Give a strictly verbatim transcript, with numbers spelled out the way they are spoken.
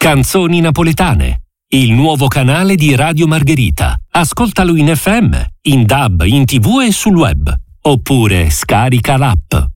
Canzoni napoletane, il nuovo canale di Radio Margherita. Ascoltalo in F M, in D A B, in tivù e sul web. Oppure scarica l'app.